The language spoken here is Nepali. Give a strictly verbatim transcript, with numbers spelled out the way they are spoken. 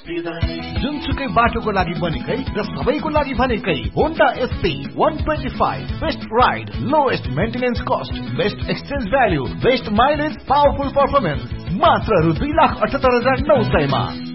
जुनसुकै बाटोको लागि बनेकै र सबैको लागि भनेकै Honda SP one twenty-five best ride, lowest maintenance cost, best exchange value, best mileage, powerful performance, मात्र रु दुई लाख अठहत्तर हजार नौ सयमा।